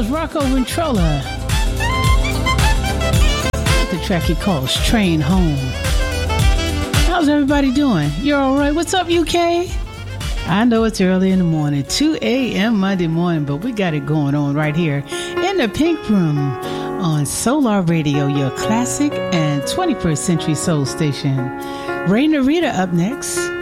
was Rocco Ventrola. The track he calls Train Home. How's everybody doing? You're all right? What's up, UK? I know it's early in the morning, 2 a.m. Monday morning, but we got it going on right here in the Pink Room on Solar Radio, your classic and 21st century soul station. Ray Narita up next.